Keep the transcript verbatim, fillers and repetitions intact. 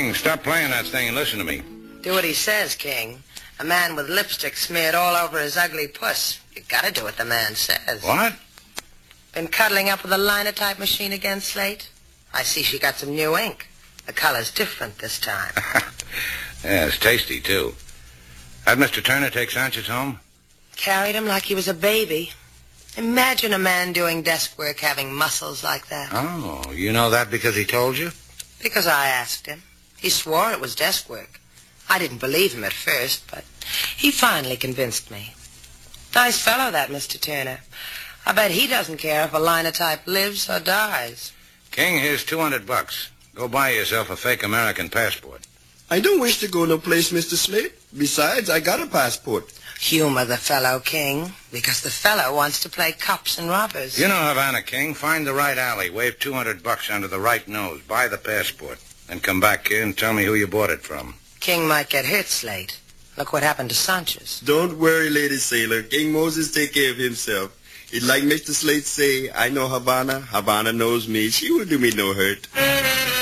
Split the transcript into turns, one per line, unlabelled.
King, stop playing that thing and listen to me.
Do what he says, King. A man with lipstick smeared all over his ugly puss. You gotta do what the man says.
What?
Been cuddling up with the linotype machine again, Slate? I see she got some new ink. The color's different this time.
Yeah, it's tasty, too. Had Mister Turner take Sanchez home?
Carried him like he was a baby. Imagine a man doing desk work having muscles like that.
Oh, you know that because he told you?
Because I asked him. He swore it was desk work. I didn't believe him at first, but he finally convinced me. Nice fellow, that Mister Turner. I bet he doesn't care if a linotype lives or dies.
King, here's two hundred bucks. Go buy yourself a fake American passport.
I don't wish to go no place, Mister Slate. Besides, I got a passport.
Humor the fellow, King, because the fellow wants to play cops and robbers.
You know Havana, King. Find the right alley, wave two hundred bucks under the right nose, buy the passport, then come back here and tell me who you bought it from.
King might get hurt, Slate. Look what happened to Sanchez.
Don't worry, Lady Sailor. King Moses take care of himself. He'd like Mister Slate say, I know Havana, Havana knows me. She will do me no hurt.